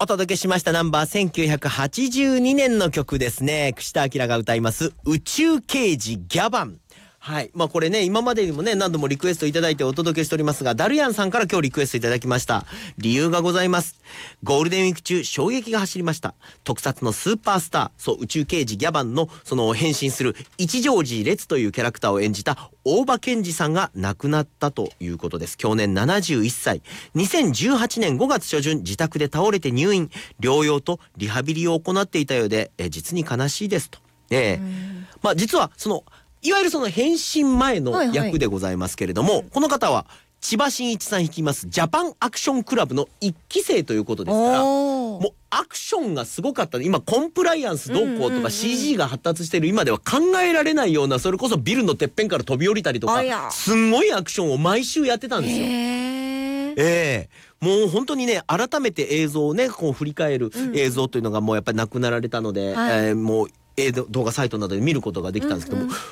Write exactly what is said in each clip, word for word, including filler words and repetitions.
お届けしましたナンバーせんきゅうひゃくはちじゅうにねんの曲ですね。串田明が歌います宇宙刑事ギャバン。はい。まあこれね、今までにもね、何度もリクエストいただいてお届けしておりますが、ダルヤンさんから今日リクエストいただきました。理由がございます。ゴールデンウィーク中、衝撃が走りました。特撮のスーパースター、そう、宇宙刑事ギャバンの、その変身する一条寺列というキャラクターを演じた大場健二さんが亡くなったということです。去年ななじゅういっさい。にせんじゅうはちねんごがつしょじゅん、自宅で倒れて入院。療養とリハビリを行っていたようで、え実に悲しいですと。ええ。まあ実は、その、いわゆるその変身前の役でございますけれども、はいはい、この方は千葉真一さん率いますジャパンアクションクラブの一期生ということですから、もうアクションがすごかった。今コンプライアンスどうこうとか シージー が発達している今では考えられないような、それこそビルのてっぺんから飛び降りたりとか、すんごいアクションを毎週やってたんですよ。ええー、もう本当にね、改めて映像をねこう振り返る映像というのがもうやっぱりなくなられたので、うん、えー、もう動画サイトなどで見ることができたんですけども、うんうん、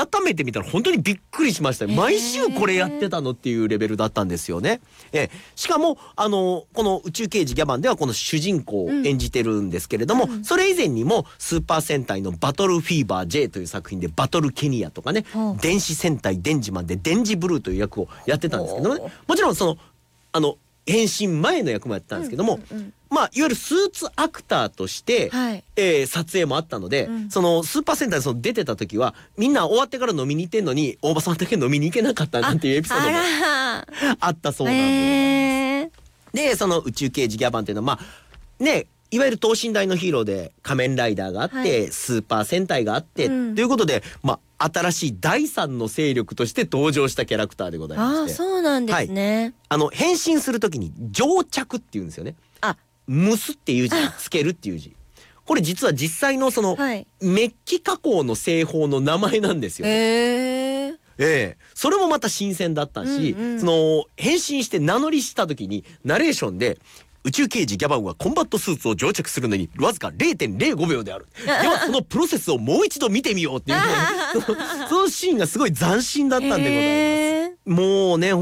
改めて見たら本当にびっくりしました。毎週これやってたのっていうレベルだったんですよね。えしかもあのこの宇宙刑事ギャバンではこの主人公を演じてるんですけれども、うん、それ以前にもスーパー戦隊のバトルフィーバー J という作品でバトルケニアとかね、うん、電子戦隊デンジマンでデンジブルーという役をやってたんですけどね、もちろんそのあの変身前の役もやってたんですけども、うんうんうん、まあいわゆるスーツアクターとして、はい、えー、撮影もあったので、うん、そのスーパー戦隊その出てた時はみんな終わってから飲みに行ってんのに大場さんだけ飲みに行けなかったなんていうエピソードも あ, あったそうなんで、えー、でその宇宙刑事ギャバンっていうのはまあね、いわゆる等身大のヒーローで仮面ライダーがあって、はい、スーパー戦隊があって、うん、ということでまあ新しいだいさんの勢力として登場したキャラクターでございまして、 あ、そうなんですね、はい、 あの変身するときに蒸着っていうんですよね。あ、蒸すっていう字につけるっていう字、これ実は実際のその、はい、メッキ加工の製法の名前なんですよ、ね。えーええ、それもまた新鮮だったし、うんうん、その変身して名乗りした時にナレーションで宇宙刑事ギャバンはコンバットスーツを蒸着するのにわずか れいてんれいごびょうである。ではそのプロセスをもう一度見てみようっていうそのシーンがすごい斬新だったんでございます。もうね